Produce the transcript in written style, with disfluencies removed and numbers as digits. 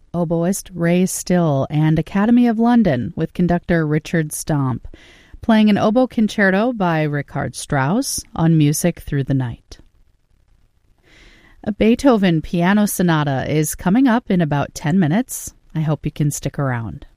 oboist Ray Still and Academy of London with conductor Richard Stomp, playing an oboe concerto by Richard Strauss on Music Through the Night. A Beethoven piano sonata is coming up in about 10 minutes. I hope you can stick around.